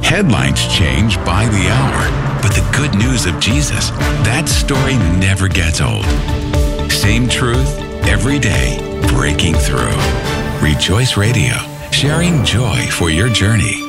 Headlines change by the hour, but the good news of Jesus, that story never gets old. Same truth every day, breaking through. Rejoice Radio, sharing joy for your journey.